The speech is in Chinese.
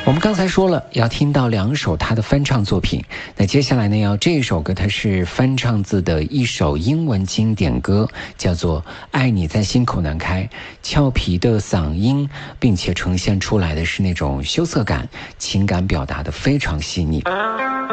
我们刚才说了要听到2首他的翻唱作品，那接下来呢这一首歌它是翻唱自的一首英文经典歌，叫做《爱你在心口难开》，俏皮的嗓音，并且呈现出来的是那种羞涩感，情感表达的非常细腻。